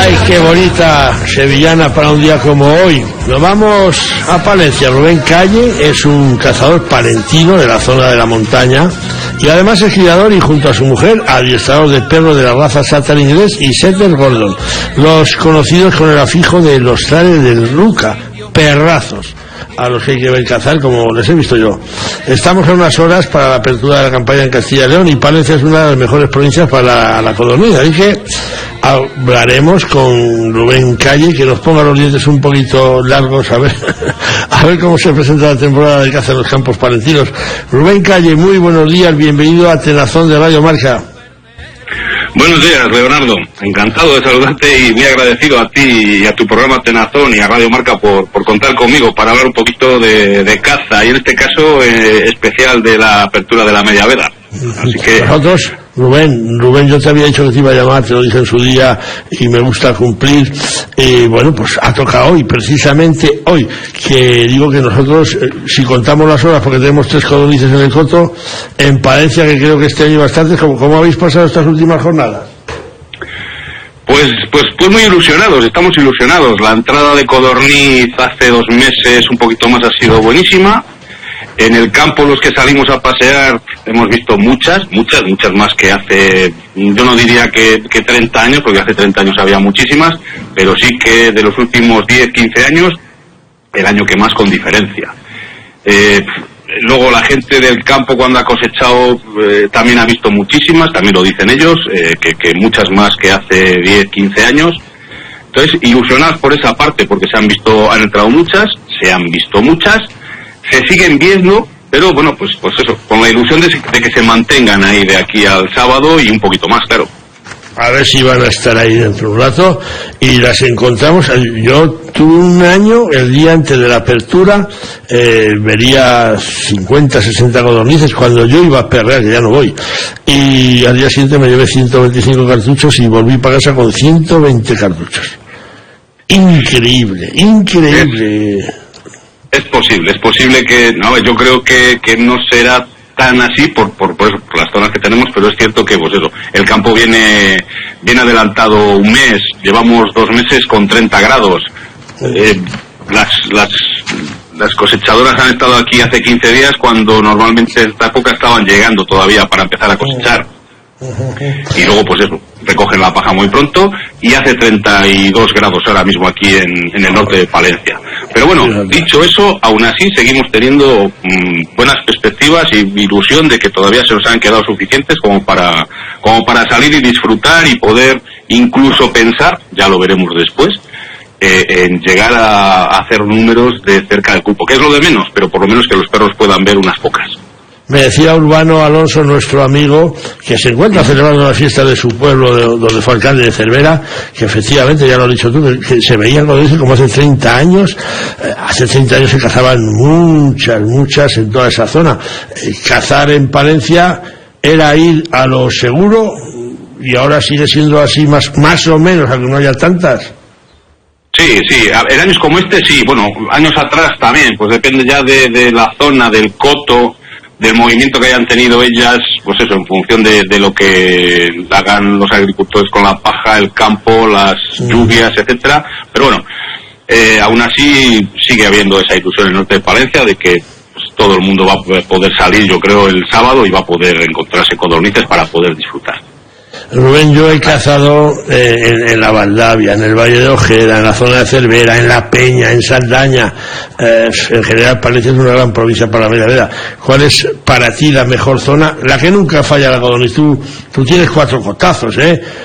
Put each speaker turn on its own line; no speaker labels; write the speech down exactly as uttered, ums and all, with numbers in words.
Ay, qué bonita sevillana para un día como hoy. Nos vamos a Palencia. Rubén Calle es un cazador palentino de la zona de la montaña y además es criador y junto a su mujer adiestrador de perros de la raza Satter inglés y Setter Gordon, los conocidos con el afijo de los Trares del Luca, perrazos a los que hay que ver cazar como les he visto yo. Estamos a unas horas para la apertura de la campaña en Castilla y León y Palencia es una de las mejores provincias para la, la codorniz, así que hablaremos con Rubén Calle, que nos ponga los dientes un poquito largos a ver a ver cómo se presenta la temporada de caza en los campos palentinos. Rubén Calle, muy buenos días, bienvenido a Tenazón de Radio Marca.
Buenos días, Leonardo. Encantado de saludarte y muy agradecido a ti y a tu programa Tenazón y a Radio Marca por, por contar conmigo para hablar un poquito de, de caza y en este caso eh, especial de la apertura de la media veda. Así que
nosotros, Rubén, Rubén, yo te había dicho que te iba a llamar, te lo dije en su día y me gusta cumplir. Y bueno, pues ha tocado hoy, precisamente hoy, que digo que nosotros, eh, si contamos las horas, porque tenemos tres codornices en el coto, en Palencia, que creo que este año bastantes, ¿cómo, cómo habéis pasado estas últimas jornadas?
Pues, pues, pues muy ilusionados, estamos ilusionados. La entrada de codorniz hace dos meses, un poquito más, ha sido buenísima. En el campo los que salimos a pasear hemos visto muchas, muchas, muchas más que hace, yo no diría que, que treinta años, porque hace treinta años había muchísimas, pero sí que de los últimos diez, quince años, el año que más con diferencia. Eh, luego la gente del campo cuando ha cosechado eh, también ha visto muchísimas, también lo dicen ellos, eh, que, que muchas más que hace diez, quince años. Entonces, ilusionados por esa parte, porque se han visto, han entrado muchas, se han visto muchas, se siguen viendo, pero bueno, pues pues eso, con la ilusión de, de que se mantengan ahí de aquí al sábado y un poquito más, claro.
A ver si van a estar ahí dentro de un rato y las encontramos. Yo tuve un año, el día antes de la apertura, eh, vería cincuenta, sesenta codornices cuando yo iba a perrear, que ya no voy. Y al día siguiente me llevé ciento veinticinco cartuchos y volví para casa con ciento veinte cartuchos. Increíble, increíble.
Es, es posible, es posible que, no, yo creo que, que no será tan así por, por, por, por las zonas que tenemos, pero es cierto que pues eso, el campo viene viene adelantado un mes, llevamos dos meses con treinta grados, eh, las, las, las cosechadoras han estado aquí hace quince días cuando normalmente en esta época estaban llegando todavía para empezar a cosechar. Y luego pues eso, recogen la paja muy pronto y hace treinta y dos grados ahora mismo aquí en, en el norte de Palencia. Pero bueno, dicho eso, aún así seguimos teniendo mmm, buenas perspectivas y ilusión de que todavía se nos han quedado suficientes como para como para salir y disfrutar y poder incluso pensar, ya lo veremos después, eh, en llegar a, a hacer números de cerca del cupo, que es lo de menos, pero por lo menos que los perros puedan ver unas pocas.
Me decía Urbano Alonso, nuestro amigo, que se encuentra celebrando la fiesta de su pueblo, de, donde fue alcalde de Cervera, que efectivamente, ya lo has dicho tú, que se veían, como dice, como hace treinta años. Eh, hace treinta años se cazaban muchas, muchas en toda esa zona. Eh, cazar en Palencia era ir a lo seguro, y ahora sigue siendo así, más, más o menos, aunque no haya tantas.
Sí, sí, en años como este sí, bueno, años atrás también, pues depende ya de, de la zona, del coto, del movimiento que hayan tenido ellas, pues eso, en función de, de lo que hagan los agricultores con la paja, el campo, las sí. lluvias, etcétera. Pero bueno, eh, aún así sigue habiendo esa ilusión en el norte de Palencia de que pues, todo el mundo va a poder salir, yo creo, el sábado y va a poder encontrarse codornices para poder disfrutar.
Rubén, yo he cazado eh, en, en la Valdavia, en el Valle de Ojeda, en la zona de Cervera, en La Peña, en Saldaña. Eh, en general, Palencia es una gran provincia para la media veda. ¿Cuál es para ti la mejor zona? La que nunca falla la codorniz. Tú, tú tienes cuatro cotazos, ¿eh?